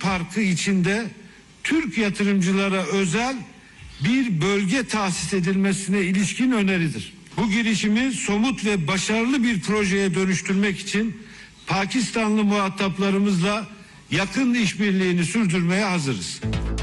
parkı içinde Türk yatırımcılara özel bir bölge tahsis edilmesine ilişkin öneridir. Bu girişimi somut ve başarılı bir projeye dönüştürmek için Pakistanlı muhataplarımızla yakın işbirliğini sürdürmeye hazırız.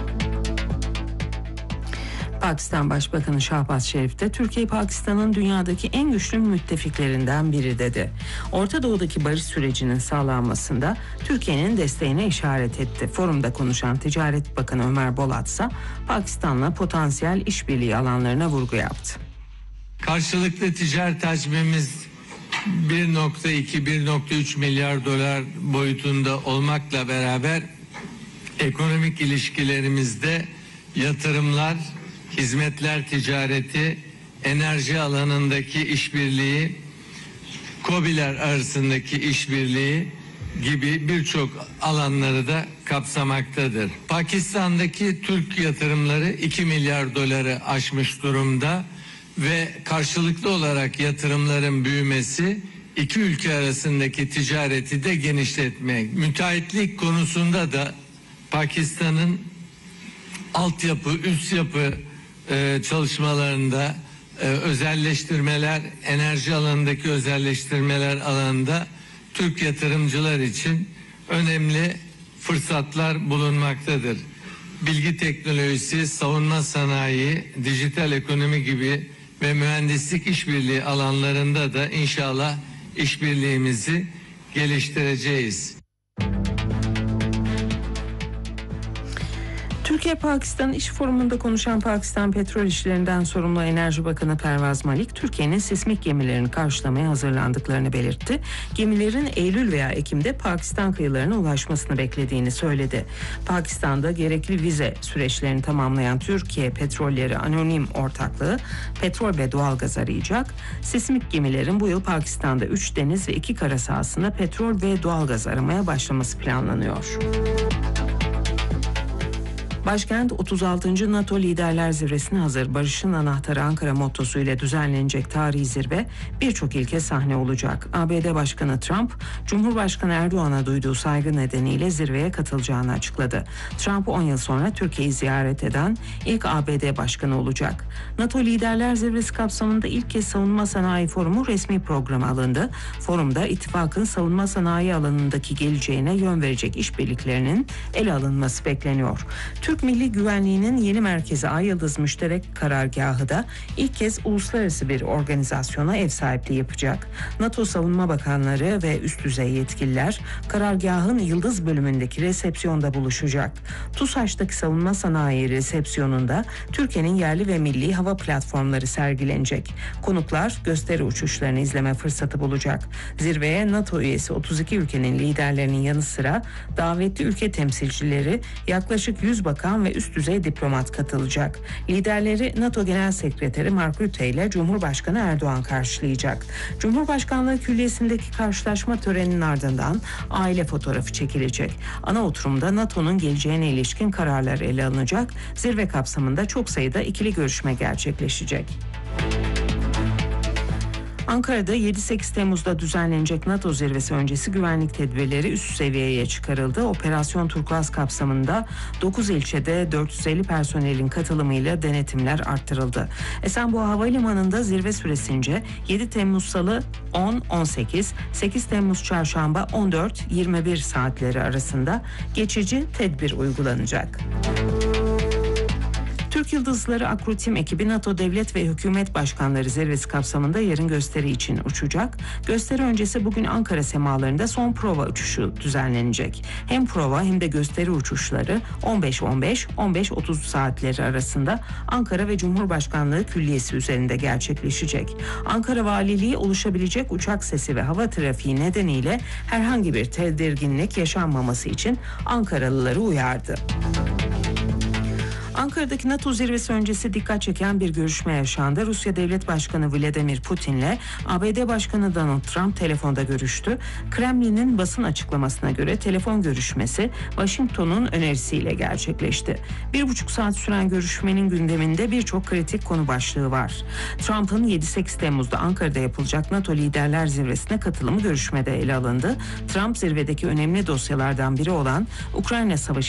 Pakistan Başbakanı Şahbaz Şerif de Türkiye Pakistan'ın dünyadaki en güçlü müttefiklerinden biri dedi. Orta Doğu'daki barış sürecinin sağlanmasında Türkiye'nin desteğine işaret etti. Forumda konuşan Ticaret Bakanı Ömer Bolat ise Pakistan'la potansiyel işbirliği alanlarına vurgu yaptı. Karşılıklı ticaret hacmimiz 1.2-1.3 milyar dolar boyutunda olmakla beraber ekonomik ilişkilerimizde yatırımlar, hizmetler ticareti, enerji alanındaki işbirliği, KOBİ'ler arasındaki işbirliği gibi birçok alanları da kapsamaktadır. Pakistan'daki Türk yatırımları 2 milyar doları aşmış durumda ve karşılıklı olarak yatırımların büyümesi iki ülke arasındaki ticareti de genişletmek. Müteahhitlik konusunda da Pakistan'ın altyapı, üst yapı çalışmalarında özelleştirmeler, enerji alanındaki özelleştirmeler alanında Türk yatırımcılar için önemli fırsatlar bulunmaktadır. Bilgi teknolojisi, savunma sanayi, dijital ekonomi gibi ve mühendislik işbirliği alanlarında da inşallah işbirliğimizi geliştireceğiz. Türkiye-Pakistan İş Forumu'nda konuşan Pakistan Petrol İşlerinden sorumlu Enerji Bakanı Pervaz Malik, Türkiye'nin sismik gemilerini karşılamaya hazırlandıklarını belirtti. Gemilerin Eylül veya Ekim'de Pakistan kıyılarına ulaşmasını beklediğini söyledi. Pakistan'da gerekli vize süreçlerini tamamlayan Türkiye Petrolleri Anonim Ortaklığı petrol ve doğalgaz arayacak. Sismik gemilerin bu yıl Pakistan'da 3 deniz ve 2 kara sahasında petrol ve doğalgaz aramaya başlaması planlanıyor. Başkent 36. NATO Liderler Zirvesi'ne hazır. Barışın anahtarı Ankara mottosuyla düzenlenecek tarihi zirve birçok ilke sahne olacak. ABD Başkanı Trump, Cumhurbaşkanı Erdoğan'a duyduğu saygı nedeniyle zirveye katılacağını açıkladı. Trump 10 yıl sonra Türkiye'yi ziyaret eden ilk ABD Başkanı olacak. NATO Liderler Zirvesi kapsamında ilk kez Savunma Sanayi Forumu resmi programa alındı. Forumda ittifakın savunma sanayi alanındaki geleceğine yön verecek işbirliklerinin ele alınması bekleniyor. Türk Milli Güvenliği'nin yeni merkezi Ay Yıldız Müşterek Karargahı da ilk kez uluslararası bir organizasyona ev sahipliği yapacak. NATO Savunma Bakanları ve üst düzey yetkililer karargahın Yıldız bölümündeki resepsiyonda buluşacak. TUSAŞ'taki savunma sanayi resepsiyonunda Türkiye'nin yerli ve milli hava platformları sergilenecek. Konuklar gösteri uçuşlarını izleme fırsatı bulacak. Zirveye NATO üyesi 32 ülkenin liderlerinin yanı sıra davetli ülke temsilcileri, yaklaşık 100 bakan ve üst düzey diplomat katılacak. Liderleri NATO Genel Sekreteri Mark Rutte ile Cumhurbaşkanı Erdoğan karşılayacak. Cumhurbaşkanlığı Külliyesi'ndeki karşılaşma töreninin ardından aile fotoğrafı çekilecek. Ana oturumda NATO'nun geleceğine ilişkin kararlar ele alınacak. Zirve kapsamında çok sayıda ikili görüşme gerçekleşecek. Ankara'da 7-8 Temmuz'da düzenlenecek NATO zirvesi öncesi güvenlik tedbirleri üst seviyeye çıkarıldı. Operasyon Turkuaz kapsamında 9 ilçede 450 personelin katılımıyla denetimler arttırıldı. Esenboğa Havalimanı'nda zirve süresince 7 Temmuz Salı 10-18, 8 Temmuz Çarşamba 14-21 saatleri arasında geçici tedbir uygulanacak. Türk Yıldızları Akrotim ekibi NATO devlet ve hükümet başkanları zirvesi kapsamında yarın gösteri için uçacak. Gösteri öncesi bugün Ankara semalarında son prova uçuşu düzenlenecek. Hem prova hem de gösteri uçuşları 15-15, 15-30 saatleri arasında Ankara ve Cumhurbaşkanlığı Külliyesi üzerinde gerçekleşecek. Ankara Valiliği oluşabilecek uçak sesi ve hava trafiği nedeniyle herhangi bir tedirginlik yaşanmaması için Ankaralıları uyardı. Ankara'daki NATO zirvesi öncesi dikkat çeken bir görüşme yaşandı. Rusya Devlet Başkanı Vladimir Putin'le ABD Başkanı Donald Trump telefonda görüştü. Kremlin'in basın açıklamasına göre telefon görüşmesi Washington'un önerisiyle gerçekleşti. 1,5 saat süren görüşmenin gündeminde birçok kritik konu başlığı var. Trump'ın 7-8 Temmuz'da Ankara'da yapılacak NATO Liderler Zirvesi'ne katılımı görüşmede ele alındı. Trump zirvedeki önemli dosyalardan biri olan Ukrayna Savaşı